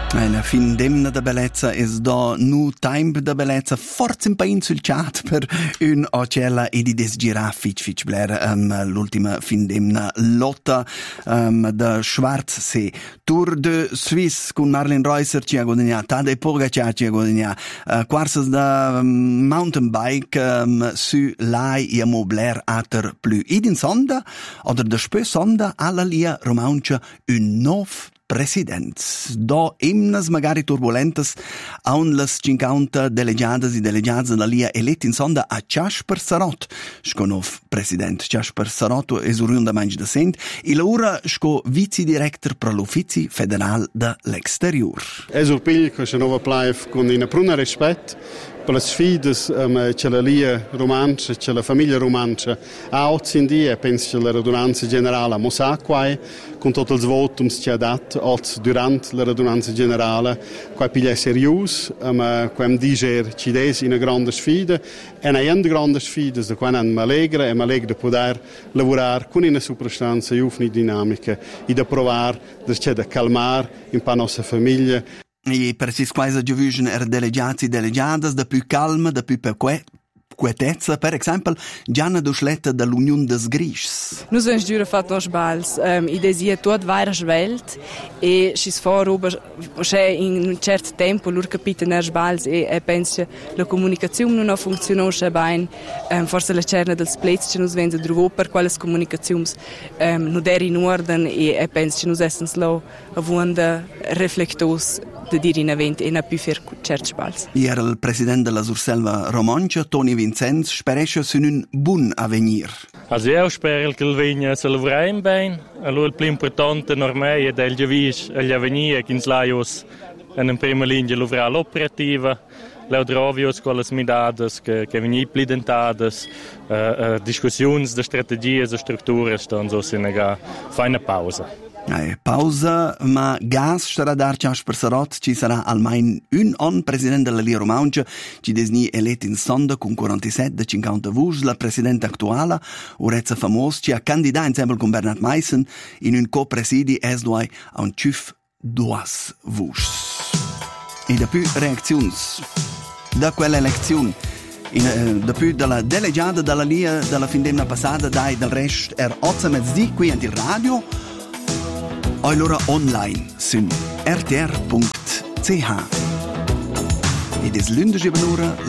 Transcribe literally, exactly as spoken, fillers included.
Eine fin demna da bellezza es do nu time da bellezza forza un pain sul chat per un ocella e di desgira fitch fitch blair um, l'ultima fin demna lotta um, da Schwarzsee Tour de Suisse con Marlene Reusser ci ha guadagnato Tadej Pogačar ci ha guadagnato uh, quarsas da um, mountain bike um, su lai e mo blair ater plus id in sonda oder da spö sonda alla lia romancia un nov president. Do imnas magari turbulentas aun las cinquanta delegadas e delegadas della lia eletti in sonda a Casper Sarot, sconov president. Casper Sarot es oriunda mangi da sent e laura sco vice-director per l'Uffizi Federal de l'Exterior. Es un pigl che se nova plaif con in pruna rispetto per le sfide um, che la lia romancia, che la famiglia romancia ha oggi in dia, penso che la radunanza generale mo sa quai, con tutti i voti che ha dato oggi durante la radunanza generale, quai piglia è serius, um, quai dice ci desi una grande sfida, e una grande sfida da quai non mi allegra, e mi allegra di poter lavorare con una soprastanza e dinamica e di provare di calmare un po' la nostra famiglia. E precis quasi giuvision er delegati delegadas da più calma, da più perque quietezza, per esempio Gianna Duschletta dall'Union des Grischs. Nus vens giura fat nos bals, um, i desia tot vaira svelt e schis for ober c'è in un certo tempo lur capita ner bals e, e pensa la comunicazione non ha funzionato sche bain, um, forse la cerna dels plets che nus vens druvo per quales comunicazions um, nu der in orden e, e pensa che nus essens lo avunda reflectos de dir in event e na più fer certs bals. Era il presidente della Surselva Romancia, Toni Vincenz, speresce su un buon avvenir. Also io spero che il vigna se lavorare bene, allora il più importante ormai è del giavis agli avvenir che in slaios in prima linea lavorare l'operativa, le odrovios con le midades che che venì plidentades, uh, uh, discussioni de strategie e strutture stanno so sinega fa una pausa. Eh, pausa, ma gas starà dar Casper Sarot, ci sarà almeno un on presidente della Lia Romancia, ci desni eletto in sonda con quarantasette da cinquanta vus, la presidente attuale, urezza famos, ci ha candidato insieme con Bernhard Meissen in un co-presidi es duai a un ciuf duas vus. E da più reazioni da quella elezione, in, eh, da più dalla delegata della Lia della fin d'anno passata, dai del resto er otto mezzi qui anti radio, allora online su r t r punto c h. Ed es lunedì